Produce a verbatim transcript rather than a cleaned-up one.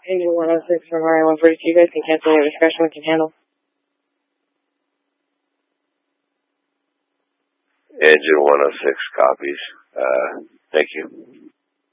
Engine one oh six from R I one forty-two, you guys can cancel your discretion, we can handle. Engine one oh six copies. Uh, thank you.